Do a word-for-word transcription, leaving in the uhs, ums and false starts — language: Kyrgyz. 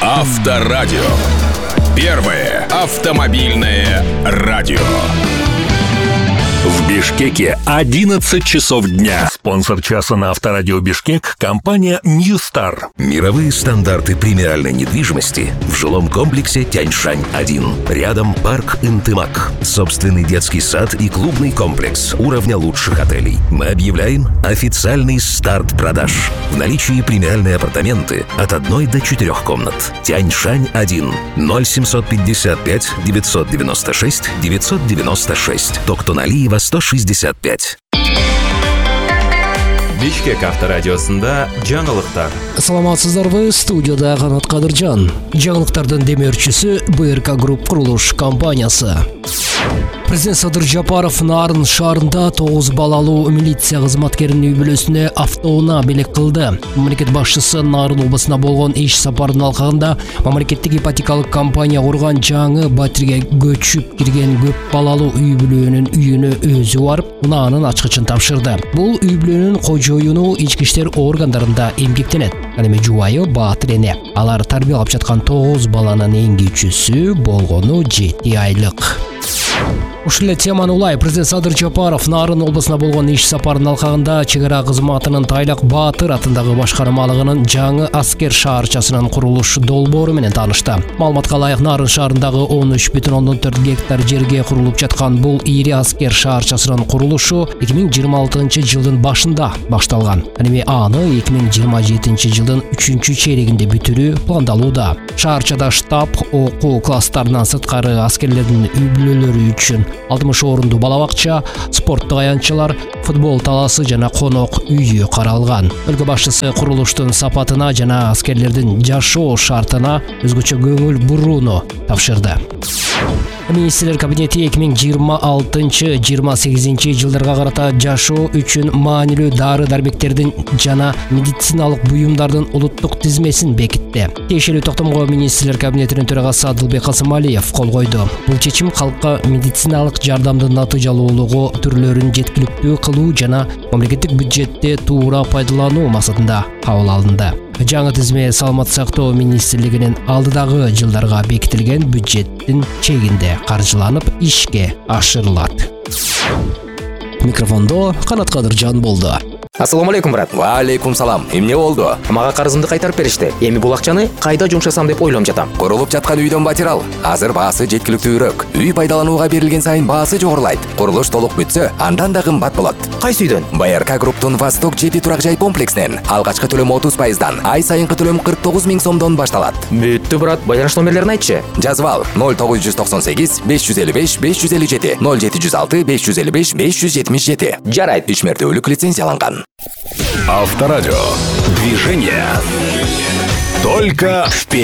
Авторадио. Первое автомобильное радио. В Бишкеке одиннадцать часов дня. Спонсор часа на Авторадио Бишкек — компания Ньюстар. Мировые стандарты премиальной недвижимости в жилом комплексе Тяньшань один. Рядом парк Интымак. Собственный детский сад и клубный комплекс уровня лучших отелей. Мы объявляем официальный старт продаж. В наличии премиальные апартаменты от одной до четырех комнат. Тяньшань один. ноль семьсот пятьдесят пять девятьсот девяносто шесть девятьсот девяносто шесть. Токтоналиева сто шестьдесят пять. Бишкек авторадиосында жаңылыктар. Саламатсыздарбы, студияда Канат Кадыржан. Жаңылыктардын демеушүсү бэ эр ка Групп курулуш компаниясы. Президент Садыр Жапаров Нарын шаарында тогуз балалуу милиция кызматкеринин үй бүлөсүнө автоунаа белек кылды. Мамлекет башчысы Нарын облусуна болгон иш сапарынын алкагында мамлекеттик ипотекалык компания курган жаңы батирге көчүп кирген көп балалуу үй бүлөнүн үйүнө өзү барып, унаанын ачкычын тапшырды. Бул үй бүлөнүн кожоюну ички иштер органдарында эмгектенет. Ал эми жубайы Баатыр эне. Алар тарбиялап жаткан тогуз баланын эң кичүүсү болгону жети айлык. Ушул эле теманы улай президент Садыр Жапаров Нарын облусуна болгон иш сапарынын алкагында чек ара кызматынын Тайлак Баатыр атындагы башкармалыгынын жаңы аскер шаарчасынын курулуш долбоору менен таанышты. Маалыматка ылайык, Нарын шаарындагы он үч бүтүн ондон төрт гектар жерге курулуп жаткан бул ири аскер шаарчасынын курулушу эки миң жыйырма алтынчы жылдын башында башталган. Эми аны эки миң жыйырма жетинчи жылдын үчүнчү чейрегинде бүтүрүү пландалууда. Шаарчада штаб, окуу класстарынан сырткары аскерлердин үй бүлөлөрү үчүн алтымыш орунду бала бакча, спорттук аянтчалар, футбол таласы жана конок үйү каралган. Өлкө башчысы курулуштун сапатына жана аскерлердин жашоо шартына өзгөчө көңүл бурууну тапшырды. Министрлер кабинети эки миң жыйырма алтынчы жыйырма сегизинчи жылдарга карата жашоо үчүн маанилүү дары-дармектердин жана медициналык буюмдардын улуттук тизмесин бекитти. Тиешелүү токтомго министрлер кабинетинин төрагасы Адылбек Касымалиев кол койду. Бул чечим калкка медициналык жардамдын натыйжалуулугу түрлөрүн жеткиликтүү кылуу жана мамлекеттик бюджетти туура пайдалануу максатында кабыл алынды. Жаңы тизме Саламат сактоо министрлигинин алдыдагы жылдарга бекитилген бюджеттин чегинде каржыланып ишке ашырылат. Микрофондо Канат Кадыржан болду. Ассаламу алейкум, брат. Ва алейкум салам. Эмне болду? Мага карызымды кайтарып беришти. Эми бул акчаны кайда жумшасам деп ойлонуп жатам. Курулуп жаткан үйдөн батир ал. Азыр баасы жеткиликтүүрөөк. Үй пайдаланууга берилген сайын баасы жогорулайт. Курулуш толук бүтсө, андан да кымбат болот. Кайсы үйдөн? бэ эр ка Групптун Восток жети турак жай комплексинен алгачкы төлөм отуз пайыздан, ай сайынкы төлөм кырк тогуз миң сомдон башталат. Бүттү, брат. Байланыш номерлерин айтчы. Жазып ал: ноль тогуз жүз токсон сегиз беш жүз элүү беш беш жүз элүү жети, ноль жети жүз алты беш жүз элүү беш беш жүз жетимиш жети. Жарайт. Үч мертөлүк лицензияланган. Авторадио. Движение. Только вперед.